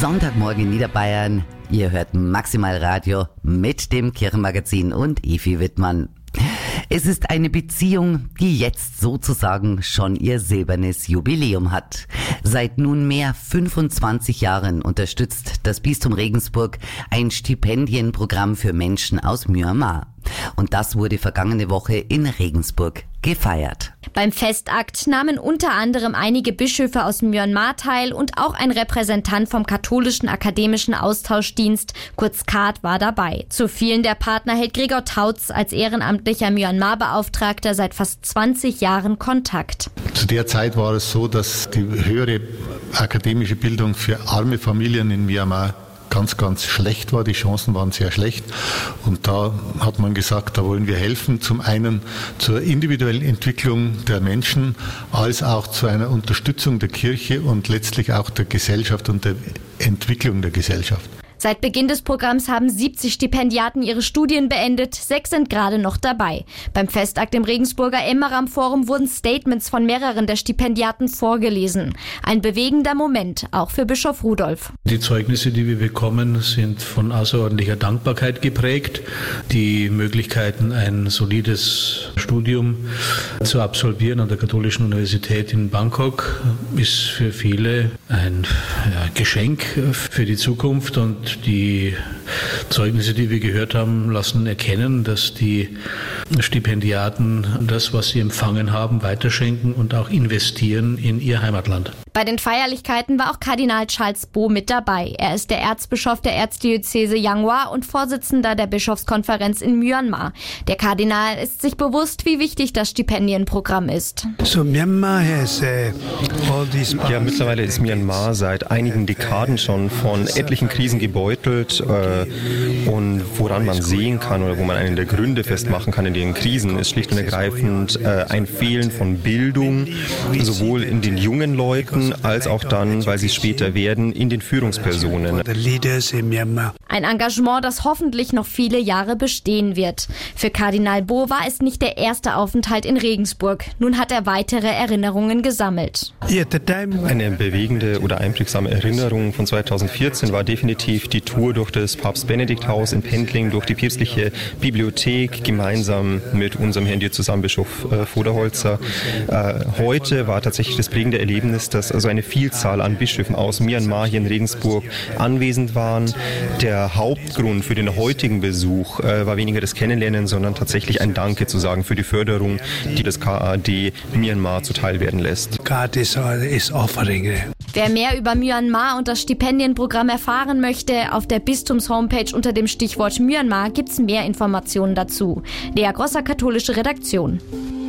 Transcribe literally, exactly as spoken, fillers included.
Sonntagmorgen in Niederbayern. Ihr hört Maximal Radio mit dem Kirchenmagazin und Evi Wittmann. Es ist eine Beziehung, die jetzt sozusagen schon ihr silbernes Jubiläum hat. Seit nunmehr fünfundzwanzig Jahren unterstützt das Bistum Regensburg ein Stipendienprogramm für Menschen aus Myanmar. Und das wurde vergangene Woche in Regensburg gefeiert. Beim Festakt nahmen unter anderem einige Bischöfe aus Myanmar teil und auch ein Repräsentant vom katholischen akademischen Austauschdienst, kurz K A D, war dabei. Zu vielen der Partner hält Gregor Tautz als ehrenamtlicher Myanmar-Beauftragter seit fast zwanzig Jahren Kontakt. Zu der Zeit war es so, dass die höhere akademische Bildung für arme Familien in Myanmar ganz, ganz schlecht war. Die Chancen waren sehr schlecht. Und da hat man gesagt, da wollen wir helfen. Zum einen zur individuellen Entwicklung der Menschen, als auch zu einer Unterstützung der Kirche und letztlich auch der Gesellschaft und der Entwicklung der Gesellschaft. Seit Beginn des Programms haben siebzig Stipendiaten ihre Studien beendet, sechs sind gerade noch dabei. Beim Festakt im Regensburger Emmeram Forum wurden Statements von mehreren der Stipendiaten vorgelesen. Ein bewegender Moment, auch für Bischof Rudolf. Die Zeugnisse, die wir bekommen, sind von außerordentlicher Dankbarkeit geprägt. Die Möglichkeiten, ein solides Studium zu absolvieren an der Katholischen Universität in Bangkok, ist für viele ein ja, Geschenk für die Zukunft. Und die Zeugnisse, die wir gehört haben, lassen erkennen, dass die Stipendiaten das, was sie empfangen haben, weiterschenken und auch investieren in ihr Heimatland. Bei den Feierlichkeiten war auch Kardinal Charles Bo mit dabei. Er ist der Erzbischof der Erzdiözese Yanghua und Vorsitzender der Bischofskonferenz in Myanmar. Der Kardinal ist sich bewusst, wie wichtig das Stipendienprogramm ist. So Myanmar has, uh, all these ja, mittlerweile ist Myanmar seit einigen Dekaden schon von etlichen Krisen gebeutelt. Äh, und woran man sehen kann oder wo man einen der Gründe festmachen kann in den Krisen, ist schlicht und ergreifend äh, ein Fehlen von Bildung, sowohl in den jungen Leuten, als auch dann, weil sie es später werden, in den Führungspersonen. Ein Engagement, das hoffentlich noch viele Jahre bestehen wird. Für Kardinal Bo war es nicht der erste Aufenthalt in Regensburg. Nun hat er weitere Erinnerungen gesammelt. Eine bewegende oder einprägsame Erinnerung von zweitausendvierzehn war definitiv die Tour durch das Papst-Benedikt-Haus in Pendling, durch die päpstliche Bibliothek, gemeinsam mit unserem Herrn Diözesanbischof äh, Voderholzer. Äh, heute war tatsächlich das prägende Erlebnis, dass also eine Vielzahl an Bischöfen aus Myanmar hier in Regensburg anwesend waren. Der Hauptgrund für den heutigen Besuch äh, war weniger das Kennenlernen, sondern tatsächlich ein Danke zu sagen für die Förderung, die das K A D Myanmar zuteil werden lässt. Wer mehr über Myanmar und das Stipendienprogramm erfahren möchte, auf der Bistums-Homepage unter dem Stichwort Myanmar gibt's mehr Informationen dazu. Lea Grosser, katholische Redaktion.